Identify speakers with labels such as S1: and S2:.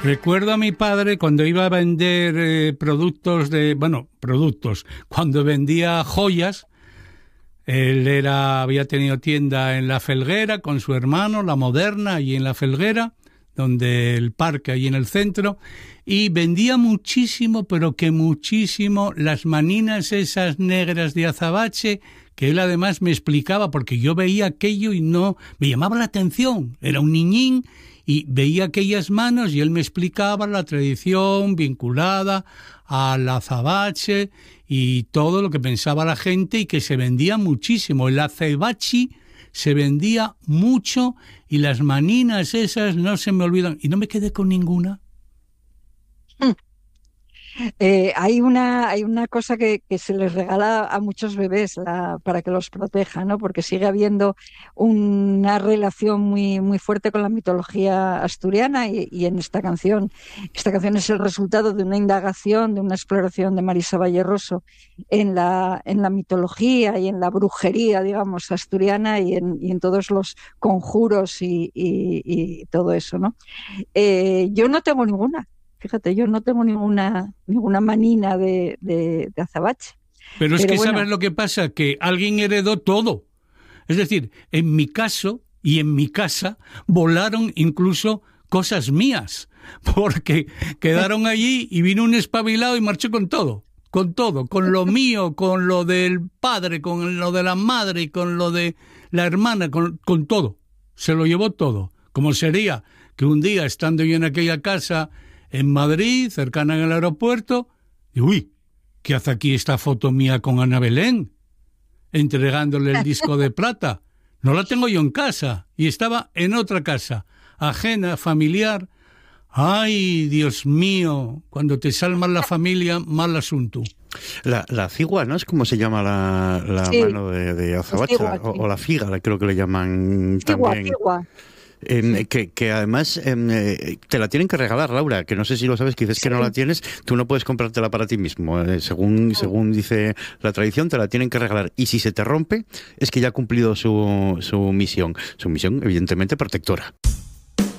S1: Recuerdo a mi padre cuando iba a vender cuando vendía joyas. Él había tenido tienda en La Felguera con su hermano, La Moderna, allí en La Felguera, donde el parque, allí en el centro, y vendía muchísimo, pero que muchísimo, las maninas esas negras de azabache, que él además me explicaba, porque yo veía aquello y no me llamaba la atención, era un niñín, y veía aquellas manos y él me explicaba la tradición vinculada al azabache y todo lo que pensaba la gente, y que se vendía muchísimo. El azabache se vendía mucho y las maninas esas no se me olvidan. Y no me quedé con ninguna.
S2: Hay una cosa que se les regala a muchos bebés para que los proteja, ¿no? Porque sigue habiendo una relación muy, muy fuerte con la mitología asturiana y en esta canción. Esta canción es el resultado de una indagación, de una exploración de Marisa Valleroso en la mitología y en la brujería, digamos, asturiana y en todos los conjuros y todo eso, ¿no? Yo no tengo ninguna. Fíjate, yo no tengo ninguna manina de azabache.
S1: Pero es
S2: Pero
S1: que
S2: bueno,
S1: ¿sabes lo que pasa? Que alguien heredó todo. Es decir, en mi caso y en mi casa volaron incluso cosas mías, porque quedaron allí y vino un espabilado y marchó con todo, con lo mío, con lo del padre, con lo de la madre y con lo de la hermana, con todo. Se lo llevó todo. Como sería que un día, estando yo en aquella casa en Madrid, cercana al aeropuerto, y uy, ¿qué hace aquí esta foto mía con Ana Belén? Entregándole el disco de plata. No la tengo yo en casa, y estaba en otra casa, ajena, familiar. Ay, Dios mío, cuando te salva la familia, mal asunto.
S3: La cigua, ¿no? Es como se llama la
S2: sí,
S3: mano de azabache,
S2: cigua, sí.
S3: o la figa, creo que le llaman
S2: Cigua,
S3: también.
S2: cigua. Sí.
S3: Que además te la tienen que regalar, Laura, que no sé si lo sabes, que dices que no la
S2: Sí.
S3: tienes, tú no puedes comprártela para ti mismo. Según dice la tradición, te la tienen que regalar. Y si se te rompe, es que ya ha cumplido su misión. Su misión, evidentemente, protectora.